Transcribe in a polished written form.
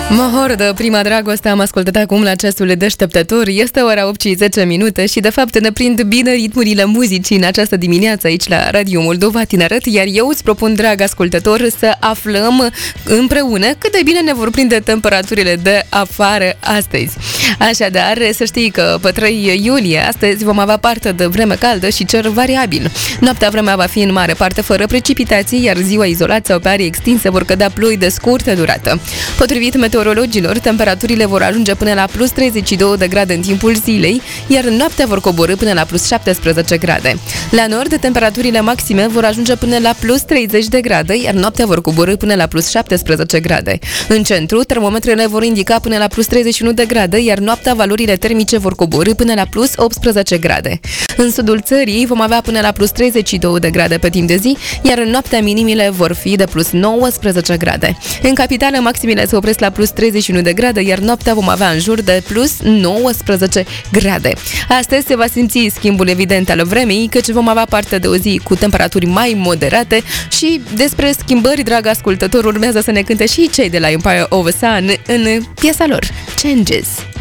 Mohor de Prima Dragoste am ascultat acum la ceasul deșteptător. Este ora 8:10 și de fapt ne prind bine ritmurile muzicii în această dimineață aici la Radio Moldova Tineret, iar eu îți propun, drag ascultător, să aflăm împreună cât de bine ne vor prinde temperaturile de afară astăzi. Așadar, să știi că pe 3 iulie astăzi vom avea parte de vreme caldă și cer variabil. Noaptea vremea va fi în mare parte fără precipitații, iar ziua izolat sau pe arii extinse vor cădea ploi de scurtă durată. Potrivit meteorologilor, temperaturile vor ajunge până la plus 32 de grade în timpul zilei, iar noaptea vor coborî până la plus 17 grade. La nord, temperaturile maxime vor ajunge până la plus 30 de grade, iar noaptea vor coborî până la plus 17 grade. În centru, termometrele vor indica până la plus 31 de grade, iar noaptea valorile termice vor coborî până la plus 18 grade. În sudul țării vom avea până la plus 32 de grade pe timp de zi, iar în noaptea minimile vor fi de plus 19 grade. În capitală, maximile se opresc la plus 31 de grade, iar noaptea vom avea în jur de plus 19 grade. Astăzi se va simți schimbul evident al vremii, căci vom avea parte de o zi cu temperaturi mai moderate și despre schimbări, drag ascultător, urmează să ne cânte și cei de la Empire of the Sun în piesa lor Changes.